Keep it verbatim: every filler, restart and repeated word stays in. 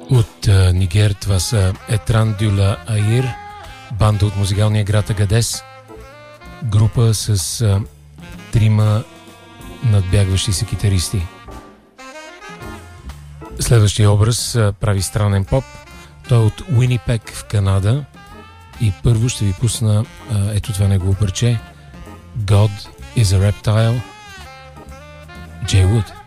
От а, Нигер това са Етран Дюла Аир, банда от музикалния град Агадес, група с а, трима надбягващи се китаристи. Следващия образ а, прави странен поп. Той е от Уинипек в Канада и първо ще ви пусна а, ето това негово парче God is a Reptile, Jay Wood.